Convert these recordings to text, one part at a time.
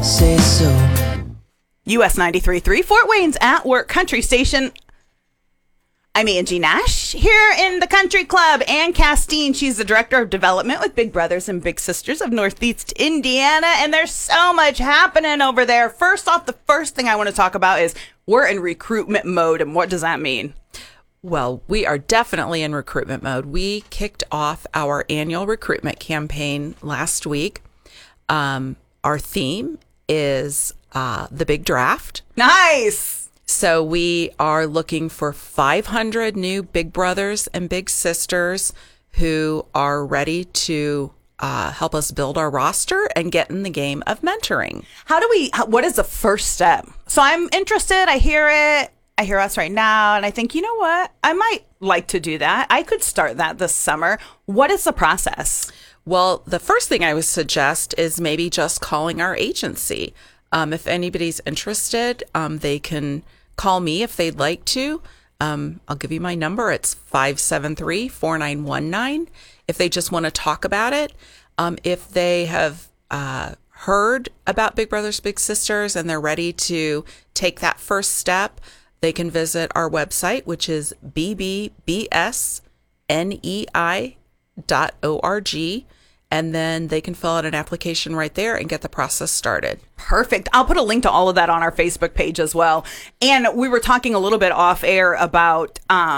say so. US 93.3, Fort Wayne's At Work Country Station. I'm Angie Nash here in the Country Club. Ann Castine, she's the Director of Development with Big Brothers and Big Sisters of Northeast Indiana, and there's so much happening over there. First off, the first thing I want to talk about is we're in recruitment mode, and what does that mean? Well, we are definitely in recruitment mode. We kicked off our annual recruitment campaign last week. Our theme is the Big Draft. Nice! So we are looking for 500 new Big Brothers and Big Sisters who are ready to help us build our roster and get in the game of mentoring. What is the first step? So I'm interested. I hear it. I hear us right now. And I think, you know what? I might like to do that. I could start that this summer. What is the process? Well, the first thing I would suggest is maybe just calling our agency. If anybody's interested, they can call me if they'd like to. I'll give you my number. It's 573-4919. If they just want to talk about it, if they have heard about Big Brothers Big Sisters and they're ready to take that first step, they can visit our website, which is bbsnei.org. And then they can fill out an application right there and get the process started. Perfect. I'll put a link to all of that on our Facebook page as well. And we were talking a little bit off air about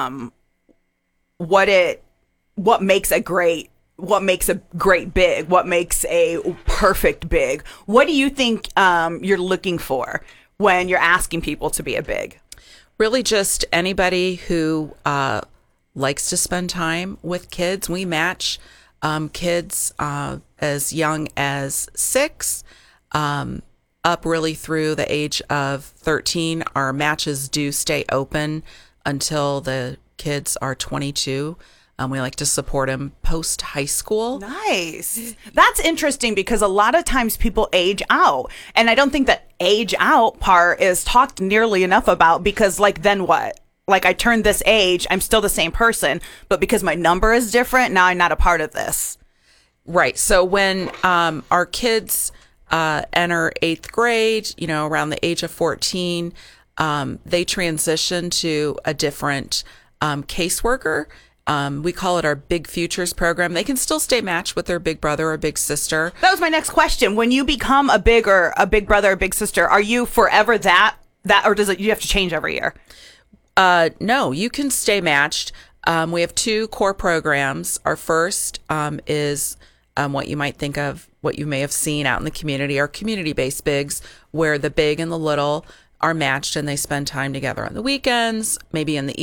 what makes a great big, what makes a perfect big. What do you think you're looking for when you're asking people to be a big? Really just anybody who likes to spend time with kids. We match kids as young as 6 up really through the age of 13. Our matches do stay open until the kids are 22. We like to support them post high school. Nice. That's interesting because a lot of times people age out. And I don't think that age out part is talked nearly enough about because then what? Like I turned this age, I'm still the same person, but because my number is different, now I'm not a part of this. Right. So when our kids enter 8th grade, around the age of 14, they transition to a different caseworker. We call it our Big Futures program. They can still stay matched with their big brother or big sister. That was my next question. When you become a big brother or big sister, are you forever that or you have to change every year? No, you can stay matched. We have 2 core programs. Our first is what you might think of, what you may have seen out in the community, our community-based bigs, where the big and the little are matched and they spend time together on the weekends, maybe in the